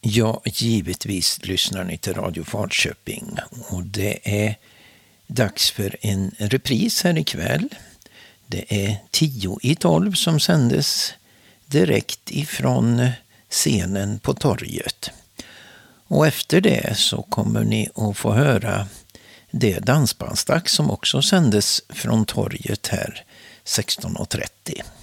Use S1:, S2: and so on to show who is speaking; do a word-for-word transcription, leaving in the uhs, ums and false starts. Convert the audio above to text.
S1: Ja, givetvis lyssnar ni till Radio Falköping och det är dags för en repris här ikväll. Det är tio i tolv som sändes direkt ifrån scenen på torget. Och efter det så kommer ni att få höra det dansbandsdags som också sändes från torget här sexton och trettio.